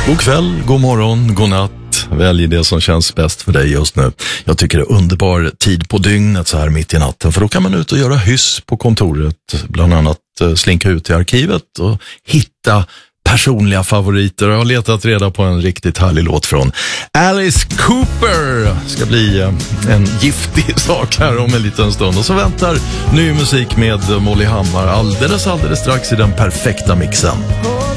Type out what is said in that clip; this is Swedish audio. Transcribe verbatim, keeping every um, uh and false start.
God kväll, god morgon, god natt. Välj det som känns bäst för dig just nu. Jag tycker det är underbar tid på dygnet så här mitt i natten. För då kan man ut och göra hyss på kontoret. Bland annat slinka ut i arkivet och hitta personliga favoriter. Jag har letat reda på en riktigt härlig låt från Alice Cooper. Ska bli en giftig sak här om en liten stund. Och så väntar ny musik med Molly Hammar alldeles, alldeles strax i den perfekta mixen.